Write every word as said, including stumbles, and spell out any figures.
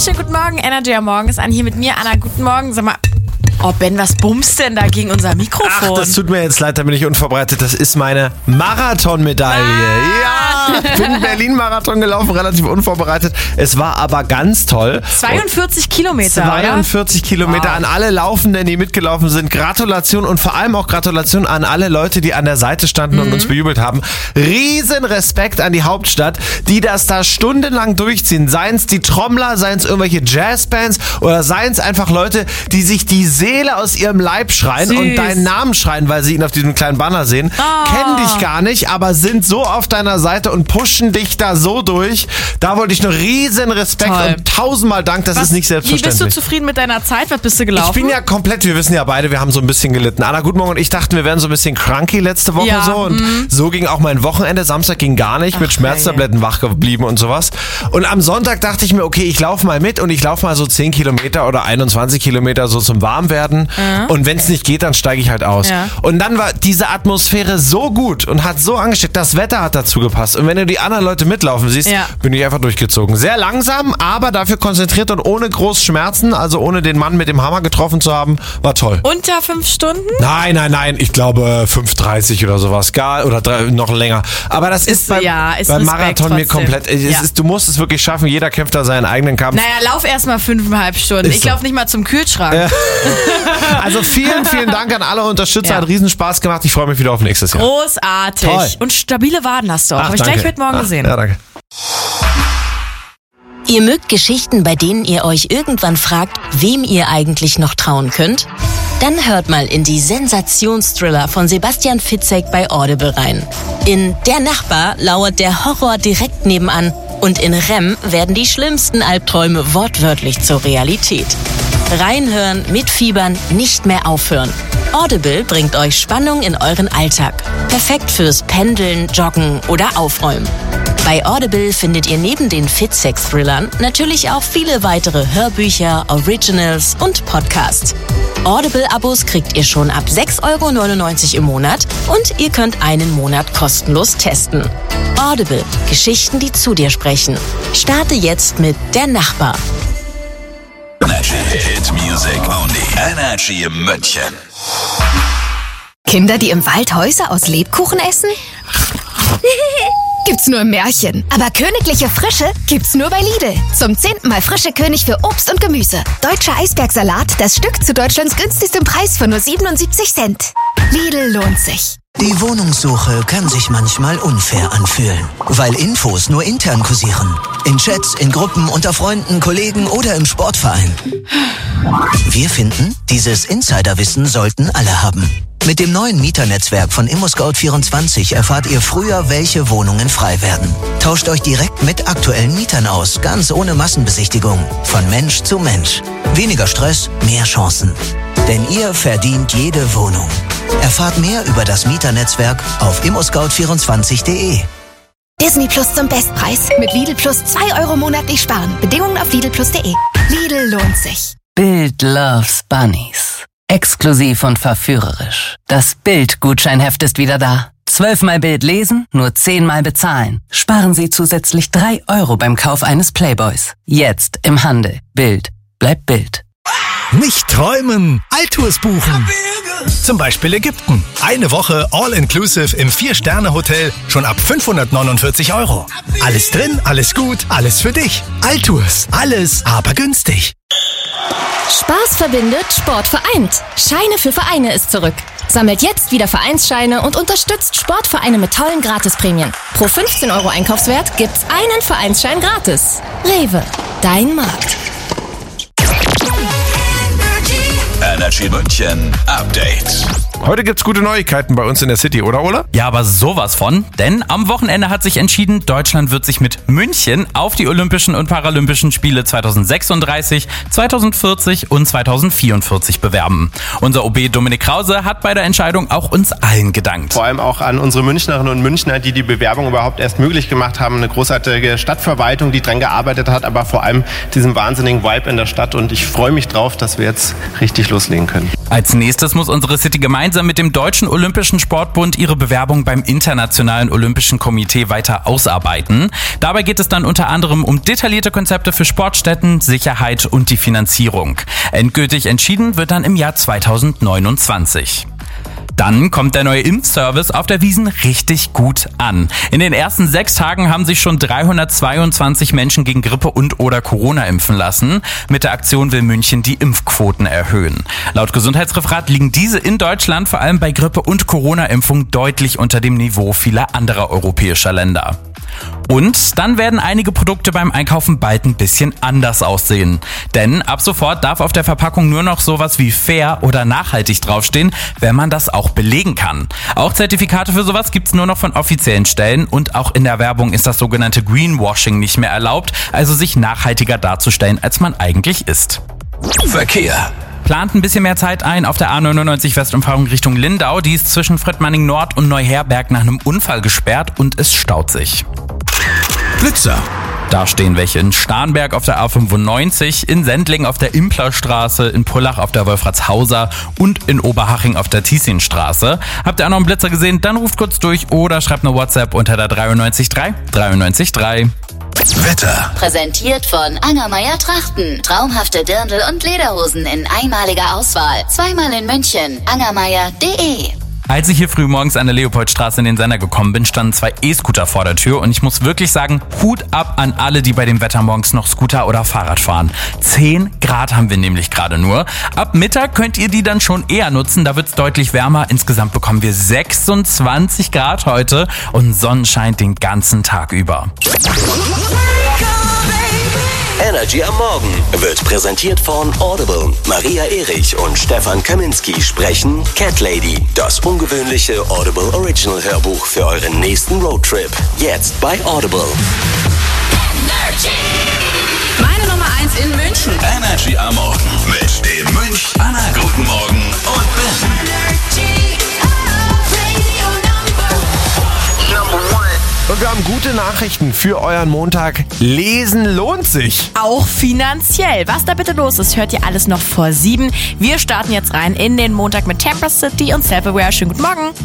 wunderschönen guten Morgen. Energy am Morgen ist an hier mit mir. Anna, guten Morgen. Sag mal, oh Ben, was bummst denn da gegen unser Mikrofon? Ach, das tut mir jetzt leid, da bin ich unvorbereitet. Das ist meine Marathonmedaille. Ah. Ja, ich bin Berlin-Marathon gelaufen, relativ unvorbereitet. Es war aber ganz toll. zweiundvierzig Kilometer, zweiundvierzig oder? Kilometer Wow. an alle Laufenden, die mitgelaufen sind. Gratulation und vor allem auch Gratulation an alle Leute, die an der Seite standen Mhm. und uns bejubelt haben. Riesen Respekt an die Hauptstadt, die das da stundenlang durchziehen. Seien es die Trommler, seien es irgendwelche Jazzbands oder seien es einfach Leute, die sich die Seele aus ihrem Leib schreien Süß. und deinen Namen schreien, weil sie ihn auf diesem kleinen Banner sehen. Oh. Kennen dich gar nicht, aber sind so auf deiner Seite und pushen dich da so durch. Da wollte ich nur riesen Respekt Toll. und tausendmal Dank, das Was, ist nicht wie bist selbstverständlich. du zufrieden mit deiner Zeit? Was bist du gelaufen? Ich bin ja komplett, wir wissen ja beide, wir haben so ein bisschen gelitten. Anna, guten Morgen und ich dachten, wir wären so ein bisschen cranky letzte Woche Ja, so und mm. so ging auch mein Wochenende. Samstag ging gar nicht, mit Ach, Schmerztabletten wach geblieben und sowas. Und am Sonntag dachte ich mir, okay, ich laufe mal mit und ich laufe mal so zehn Kilometer oder einundzwanzig Kilometer so zum Warmwerden. Mhm. Und wenn es nicht geht, dann steige ich halt aus. Ja. Und dann war diese Atmosphäre so gut und hat so angesteckt, das Wetter hat dazu gepasst. Und wenn du die anderen Leute mitlaufen siehst, Ja. bin ich einfach durchgezogen. Sehr langsam, aber dafür konzentriert und ohne groß Schmerzen, also ohne den Mann mit dem Hammer getroffen zu haben, war toll. Unter fünf Stunden? Nein, nein, nein, ich glaube fünf dreißig oder sowas, gar oder drei, noch länger. Aber das ist, Ist- beim, ja, ist beim Respekt Marathon mir trotzdem. komplett, es Ja. ist, du musst es wirklich schaffen, jeder kämpft da seinen eigenen Kampf. Naja, lauf erst mal fünfeinhalb Stunden. Ist Ich so. laufe nicht mal zum Kühlschrank. Also vielen, vielen Dank an alle Unterstützer, Ja. hat riesen Spaß gemacht, ich freue mich wieder auf nächstes Jahr. Großartig. Toll. Und stabile Waden hast du auch. Ach, Habe ich danke. gleich heute Morgen Ach, gesehen. Ja, danke. Ihr mögt Geschichten, bei denen ihr euch irgendwann fragt, wem ihr eigentlich noch trauen könnt? Dann hört mal in die Sensationsthriller von Sebastian Fitzek bei Audible rein. In Der Nachbar lauert der Horror direkt nebenan und in Rem werden die schlimmsten Albträume wortwörtlich zur Realität. Reinhören, mitfiebern, nicht mehr aufhören. Audible bringt euch Spannung in euren Alltag. Perfekt fürs Pendeln, Joggen oder Aufräumen. Bei Audible findet ihr neben den Fitzek-Thrillern natürlich auch viele weitere Hörbücher, Originals und Podcasts. Audible-Abos kriegt ihr schon ab sechs Euro neunundneunzig im Monat und ihr könnt einen Monat kostenlos testen. Audible. Geschichten, die zu dir sprechen. Starte jetzt mit Der Nachbar. Energy Hit Music Only. Energy München. Kinder, die im Wald Häuser aus Lebkuchen essen? Gibt's nur im Märchen. Aber königliche Frische gibt's nur bei Lidl. Zum zehnten Mal frische König für Obst und Gemüse. Deutscher Eisbergsalat, das Stück zu Deutschlands günstigstem Preis von nur siebenundsiebzig Cent. Lidl lohnt sich. Die Wohnungssuche kann sich manchmal unfair anfühlen, weil Infos nur intern kursieren. In Chats, in Gruppen, unter Freunden, Kollegen oder im Sportverein. Wir finden, dieses Insiderwissen sollten alle haben. Mit dem neuen Mieternetzwerk von ImmoScout vierundzwanzig erfahrt ihr früher, welche Wohnungen frei werden. Tauscht euch direkt mit aktuellen Mietern aus, ganz ohne Massenbesichtigung. Von Mensch zu Mensch. Weniger Stress, mehr Chancen. Denn ihr verdient jede Wohnung. Erfahrt mehr über das Mieternetzwerk auf immoscout vierundzwanzig punkt de. Disney Plus zum Bestpreis. Mit Lidl Plus zwei Euro monatlich sparen. Bedingungen auf lidl plus punkt de. Lidl lohnt sich. Bild loves Bunnies. Exklusiv und verführerisch. Das Bild-Gutscheinheft ist wieder da. Zwölfmal Bild lesen, nur zehnmal bezahlen. Sparen Sie zusätzlich drei Euro beim Kauf eines Playboys. Jetzt im Handel. Bild. Bleibt Bild. Nicht träumen, Alltours buchen. Zum Beispiel Ägypten. Eine Woche All-Inclusive im Vier-Sterne-Hotel schon ab fünfhundertneunundvierzig Euro. Alles drin, alles gut, alles für dich. Alltours, alles, aber günstig. Spaß verbindet, Sport vereint. Scheine für Vereine ist zurück. Sammelt jetzt wieder Vereinsscheine und unterstützt Sportvereine mit tollen Gratisprämien. Pro fünfzehn Euro Einkaufswert gibt's einen Vereinsschein gratis. Rewe, dein Markt. Energy München Update. Heute gibt's gute Neuigkeiten bei uns in der City, oder Ola? Ja, aber sowas von. Denn am Wochenende hat sich entschieden, Deutschland wird sich mit München auf die Olympischen und Paralympischen Spiele zweitausendsechsunddreißig, zweitausendvierzig und zweitausendvierundvierzig bewerben. Unser O B Dominik Krause hat bei der Entscheidung auch uns allen gedankt. Vor allem auch an unsere Münchnerinnen und Münchner, die die Bewerbung überhaupt erst möglich gemacht haben. Eine großartige Stadtverwaltung, die dran gearbeitet hat, aber vor allem diesen wahnsinnigen Vibe in der Stadt. Und ich freue mich drauf, dass wir jetzt richtig loslegen. gehen können. Als nächstes muss unsere City gemeinsam mit dem Deutschen Olympischen Sportbund ihre Bewerbung beim Internationalen Olympischen Komitee weiter ausarbeiten. Dabei geht es dann unter anderem um detaillierte Konzepte für Sportstätten, Sicherheit und die Finanzierung. Endgültig entschieden wird dann im Jahr zweitausendneunundzwanzig. Dann kommt der neue Impfservice auf der Wiesn richtig gut an. In den ersten sechs Tagen haben sich schon dreihundertzweiundzwanzig Menschen gegen Grippe und oder Corona impfen lassen. Mit der Aktion will München die Impfquoten erhöhen. Laut Gesundheitsreferat liegen diese in Deutschland vor allem bei Grippe- und Corona-Impfung deutlich unter dem Niveau vieler anderer europäischer Länder. Und dann werden einige Produkte beim Einkaufen bald ein bisschen anders aussehen. Denn ab sofort darf auf der Verpackung nur noch sowas wie fair oder nachhaltig draufstehen, wenn man das auch belegen kann. Auch Zertifikate für sowas gibt's nur noch von offiziellen Stellen und auch in der Werbung ist das sogenannte Greenwashing nicht mehr erlaubt, also sich nachhaltiger darzustellen, als man eigentlich ist. Verkehr. Plant ein bisschen mehr Zeit ein auf der A neunundneunzig Westumfahrung Richtung Lindau. Die ist zwischen Friedmanning Nord und Neuherberg nach einem Unfall gesperrt und es staut sich. Blitzer. Da stehen welche in Starnberg auf der A fünfundneunzig, in Sendling auf der Implerstraße, in Pullach auf der Wolfratshauser und in Oberhaching auf der Tiessinstraße. Habt ihr auch noch einen Blitzer gesehen? Dann ruft kurz durch oder schreibt eine WhatsApp unter der dreiundneunzig drei dreiundneunzig drei. Wetter. Präsentiert von Angermeier Trachten. Traumhafte Dirndl und Lederhosen in einmaliger Auswahl. Zweimal in München. angermeier punkt de. Als ich hier früh morgens an der Leopoldstraße in den Sender gekommen bin, standen zwei E-Scooter vor der Tür und ich muss wirklich sagen, Hut ab an alle, die bei dem Wetter morgens noch Scooter oder Fahrrad fahren. zehn Grad haben wir nämlich gerade nur. Ab Mittag könnt ihr die dann schon eher nutzen, da wird's deutlich wärmer. Insgesamt bekommen wir sechsundzwanzig Grad heute und Sonnenschein den ganzen Tag über. Energy am Morgen wird präsentiert von Audible. Maria Erich und Stefan Kaminski sprechen Cat Lady, das ungewöhnliche Audible Original Hörbuch für euren nächsten Roadtrip. Jetzt bei Audible. Energy. Meine Nummer eins in München. Energy am Morgen mit dem Münch, Anna, guten Morgen und Ben. Energy. Radio number, number one. Und wir haben gute Nachrichten für euren Montag. Lesen lohnt sich. Auch finanziell. Was da bitte los ist, hört ihr alles noch vor sieben. Wir starten jetzt rein in den Montag mit Temper City und Self-Aware. Schönen guten Morgen.